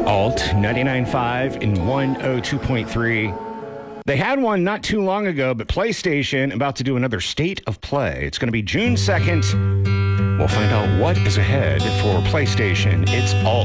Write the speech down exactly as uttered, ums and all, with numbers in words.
Alt ninety-nine point five and one oh two point three. They had one not too long ago, but PlayStation about to do another State of Play. It's going to be June second. We'll find out what is ahead for PlayStation. It's Alt